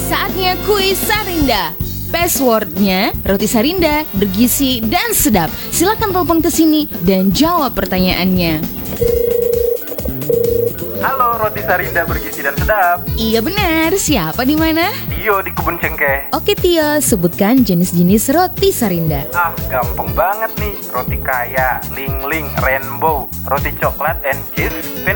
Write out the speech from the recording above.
Saatnya kuis Sarinda. Passwordnya roti Sarinda, bergizi dan sedap. Silakan telepon ke sini dan jawab pertanyaannya. Halo, roti Sarinda bergizi dan sedap. Iya benar, siapa di mana? Tio di Kebun Cengkeh. Oke Tio, sebutkan jenis-jenis roti Sarinda. Gampang banget nih. Roti kaya, ling-ling, rainbow, roti coklat and cheese,